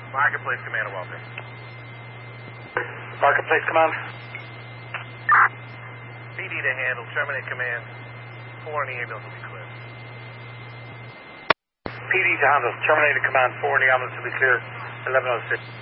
Marketplace Command of Walter. Marketplace Command. PD to handle. Terminate command. 4 in the ambulance will be clear. PD to handle. Terminated command. 4 in the ambulance will be clear. 1106.